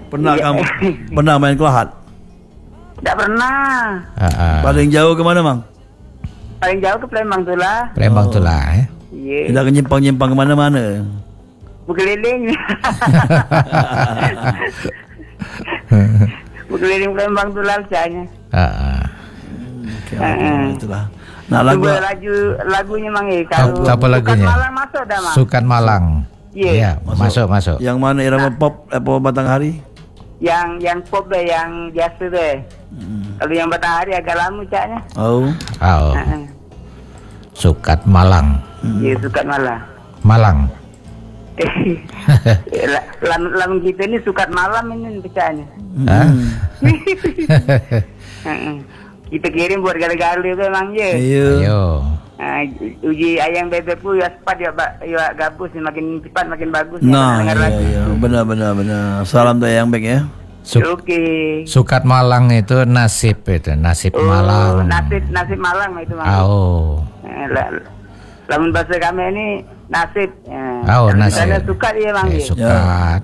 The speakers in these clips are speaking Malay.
Pernah main kelahat? Tak pernah. Paling jauh ke mana, Mang? Paling jauh ke Palembang tu lah. Palembang tu lah Ya. Tidak ke nyimpang-nyimpang ke mana-mana? Berkeliling. Berkeliling Palembang tu lah caranya. Itulah. Nak lagu lagunya Mang kalau apa lagunya? Sukat Malang masuk dah, Mang. Sukat Malang. Ya. Masuk. Yang mana irama pop Batanghari? Yang pop deh, yang biasa deh. Kalau yang Batanghari agak lama caknya. Sukat Malang. Ya, Sukat Malang. Malang. Lamun kita ni sukat malam ini pecahnya. Kita kirim buat gala-gala tu memang je. Ayo. Uji ayam bebek pun ya cepat ya gabus makin cepat makin bagus. Nah, iya. Benar. Salam tuh ayam bebek ya. Okey. Sukat Malang itu nasib Malang. Nasib Malang itu Mang. Lamun bahasa kami ini nasib. Nasib. Ada sukat dia Mang. Sukat.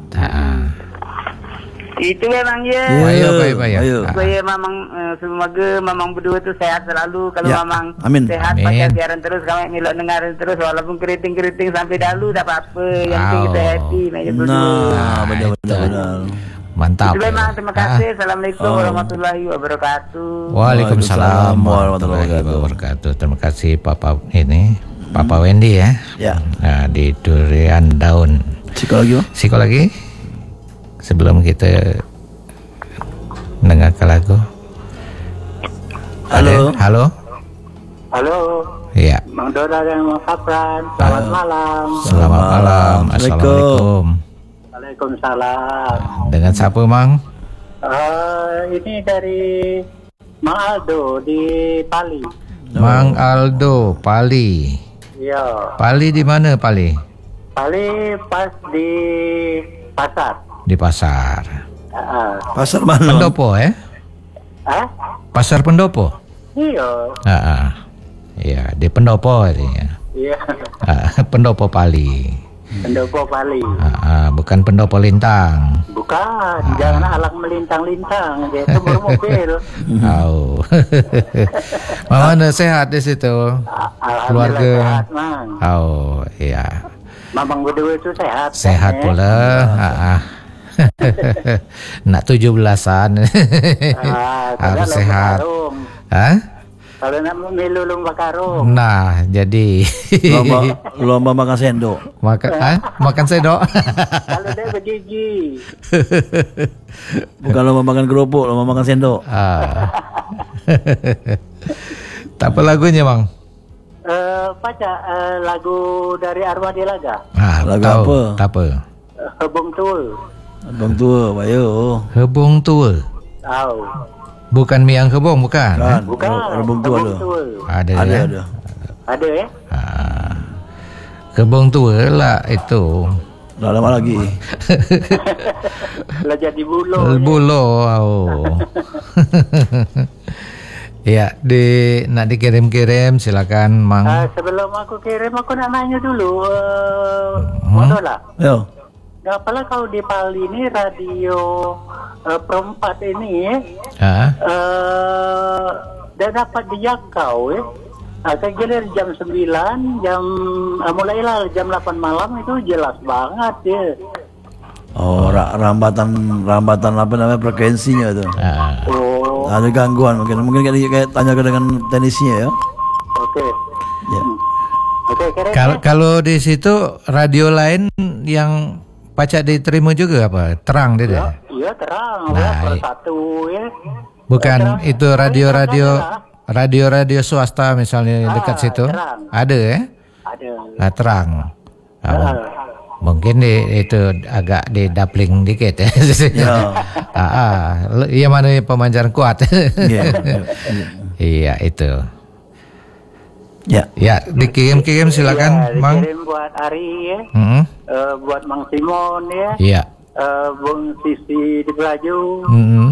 Itu memang ya. Ayo. Supaya Mamang semoga Mamang berdua tu sehat selalu. Kalau Mamang sehat baca siaran terus, kami milok dengarin terus walaupun keriting sampai dalu tak apa-apa. Yang penting kita happy meja berdua. Benar. Mantap. Itu memang terima kasih. Assalamualaikum warahmatullahi wabarakatuh. Waalaikumsalam warahmatullahi wabarakatuh. Terima kasih Papa Wendy ya. Nah, di Durian Daun. Psikologi. Sebelum kita dengarkan lagu. Halo. Iya. Mang Dora dan Mang Sapran. Selamat malam. Selamat malam. Assalamualaikum. Waalaikumsalam. Dengan siapa, Mang? Ini dari Mang Aldo di Pali. Mang Aldo, Pali. Iya. Pali di mana, Pali? Pali pas di pasar. Di pasar. Pasar mana? Pendopo Pasar Pendopo. Iya. Iya, di Pendopo ini. Iya. Pendopo Pali. Pendopo Pali. Bukan Pendopo Lintang. Bukan, jangan alang melintang-lintang, dia itu bermobil. Mana sehat di situ? Keluarga. Sehat, Mang. Iya. Mamang berdua itu sehat. Sehat pula. Nak 17-an. Harus sehat. Kalau nak memilu lomba karung. Nah, jadi lomba makan sendok. Makan sendok. Kalau dia bergigi. Bukan lomba makan kerupuk, lomba makan sendok. Tak apa lagunya, Bang? Lagu dari Arwah Dilaga. Lagu apa? Tak apa. Hebung Tua. Hebung Tua, bayo. Hebung Tua. Bukan Miang Hebung, bukan? Bukan. Hebung Tua ada. Ada ya? Hebung Tua lah itu. Dah lama lagi. Lah jadi bulo. Ya, nak dikirim-kirim silakan, Mang. Sebelum aku kirim, aku nak nanya dulu. Modola. Yo. Apalah kalau di Pali ini radio perempat ini dah dapat dijangkau kira jam 9, mulailah jam 8 malam itu jelas banget ya. Rambatan apa namanya frekuensinya itu. Ada gangguan mungkin kayak tanya dengan teknisnya ya. Oke. Ya. Kalau di situ radio lain yang pacak diterima juga apa? Terang dia? Iya terang. Satu ya. Bukan itu radio swasta misalnya dekat situ. Terang. Ada ya? Ada. Terang. Mungkin itu agak didapling dikit ya. Iya mana pemancar kuat. Iya itu. Ya dikirim silakan, Mang. Dikirim buat Ari ya. Buat Mang Simon ya. Iya. Bung Sisi di Pelaju.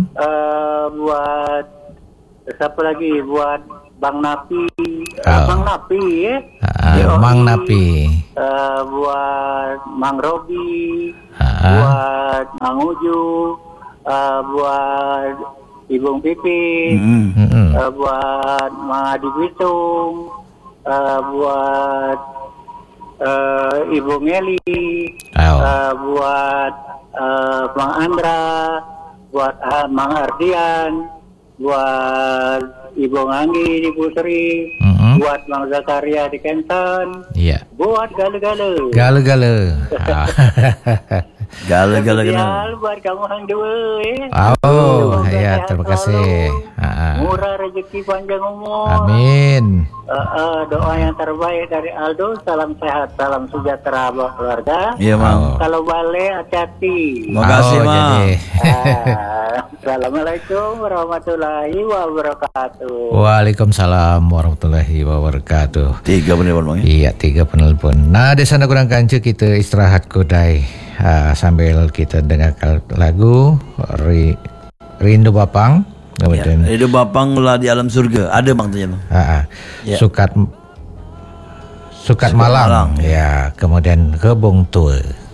Buat siapa lagi? Buat Bang Napi. Bang Napi ya. Mang Napi. Buat Mang Robi. Buat Mang Uju. buat Ibu Pipi, buat Mang Adi Bitung, buat Ibu Ngeli, buat Mang Andra, buat Mang Ardian, buat Ibu Nganggi di Pusri, buat Mang Zakaria di Kenton, buat Gale-Gale. Gale-gale kena. Buat kamu hang dua terima kasih. Murah rezeki panjang umur. Amin. Doa yang terbaik dari Aldo, salam sehat, salam sejahtera buat keluarga. Iya, Mang. Kalau balik hati-hati. Terima kasih, Mang. Assalamualaikum warahmatullahi wabarakatuh. Waalaikumsalam warahmatullahi wabarakatuh. 3 penelpon, Mang. Iya, 3 penelpon. Nah, di sana kurang kancu kita istirahat kodai sambil kita dengarkan lagu Rindu Bapang. Kemudian Rindu Bapang lah di alam surga. Ada Mang ternyata. Sukat Malang. Ya, kemudian Kebong Tua.